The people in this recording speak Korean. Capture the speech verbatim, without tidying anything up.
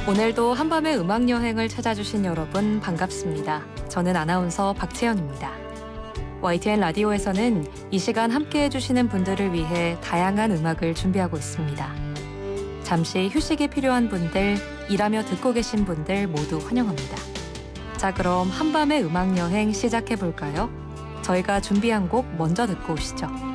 오늘도 한밤의 음악 여행을 찾아주신 여러분 반갑습니다. 저는 아나운서 박채연입니다. 와이티엔 라디오에서는 이 시간 함께 해주시는 분들을 위해 다양한 음악을 준비하고 있습니다. 잠시 휴식이 필요한 분들, 일하며 듣고 계신 분들 모두 환영합니다. 자, 그럼 한밤의 음악 여행 시작해 볼까요? 저희가 준비한 곡 먼저 듣고 오시죠.